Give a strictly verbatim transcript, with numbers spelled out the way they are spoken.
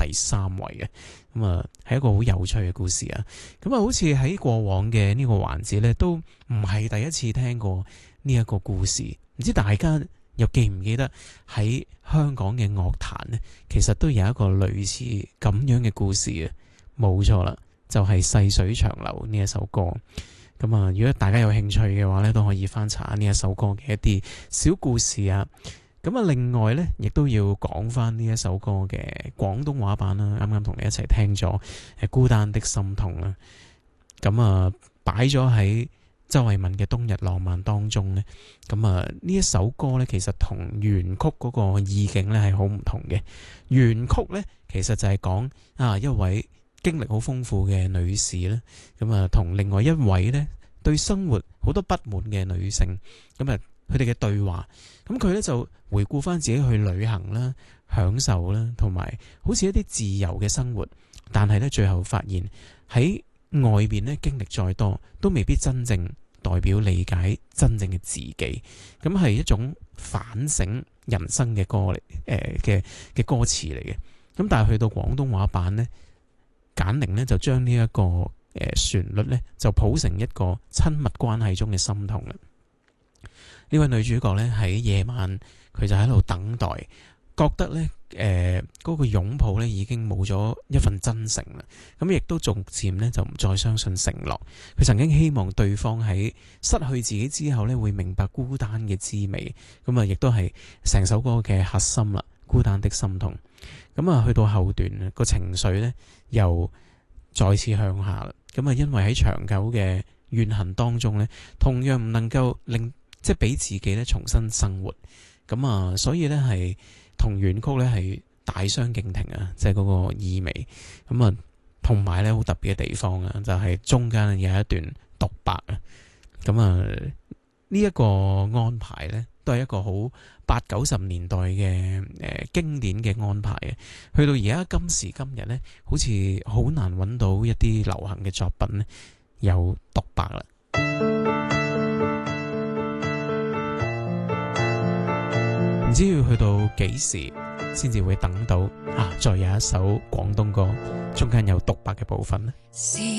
第三位嘅。咁啊，係一個好有趣嘅故事啊。咁啊，好似喺過往嘅呢個環節呢，都唔係第一次聽過呢一個故事。唔知大家又記唔記得喺香港嘅樂壇呢，其實都有一個類似咁樣嘅故事啊。冇錯啦，就係細水長流呢一首歌。咁啊，如果大家有興趣嘅話呢，都可以翻查呢一首歌嘅一啲小故事啊。咁啊，另外呢，亦都要講翻呢一首歌嘅廣東話版啦。啱啱同你一齊聽咗《孤單的心痛》啦。咁啊，擺咗喺周慧敏嘅《冬日浪漫》當中呢。咁啊，呢一首歌呢，其實同原曲嗰個意境呢係好唔同嘅。原曲呢，其實就係講啊一位經歷好豐富嘅女士咧，咁啊同另外一位呢對生活好多不滿嘅女性，咁啊佢哋嘅對話，咁佢呢就回顧翻自己去旅行啦、享受啦，同埋好似一啲自由嘅生活，但係呢，最後發現喺外邊呢經歷再多，都未必真正代表理解真正嘅自己，咁係一種反省人生嘅歌嚟，誒嘅嘅歌詞嚟嘅。咁但係去到廣東話版呢。簡寧呢就將呢一個誒旋律呢就譜成一個親密關係中嘅心痛啦。呢位女主角呢喺夜晚佢就喺度等待，覺得呢誒嗰個擁抱呢已經冇咗一份真誠啦。咁亦都逐漸呢就唔再相信承諾。佢曾經希望對方喺失去自己之後呢會明白孤單嘅滋味。咁啊，亦都係成首歌嘅核心啦。孤單的心痛。咁啊，去到後段個情緒呢又再次向下啦。咁啊，因為喺長久嘅怨恨當中呢，同樣唔能夠令即係俾自己呢重新生活。咁啊，所以呢係同原曲呢係大相徑庭啊，即係嗰個意味。咁啊，同埋呢好特別嘅地方啊，就係中間有一段獨白啊。咁啊，呢一個安排呢，都係一個好八九十年代嘅誒、呃、經典嘅安排嘅。去到而家今時今日呢，好似好難揾到一啲流行嘅作品呢有獨白啦。唔知要去到幾時先至會等到啊？再有一首廣東歌中間有獨白嘅部分呢？